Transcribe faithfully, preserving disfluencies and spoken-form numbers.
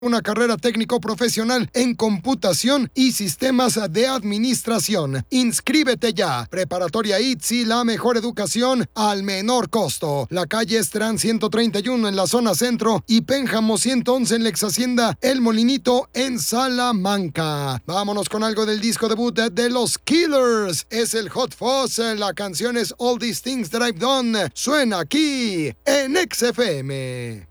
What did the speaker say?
una carrera técnico profesional en computación y sistemas de administración. Inscríbete ya. Preparatoria I T S I, la mejor educación al menor costo. La calle Estrán ciento treinta y uno en la zona centro y Pénjamo ciento once en la ex hacienda El Molinito en Salamanca. Vámonos con algo del disco debut de los Killers. Es el Hot Fuzz. La canción es All These Things That I've Done. Suena aquí en X F M.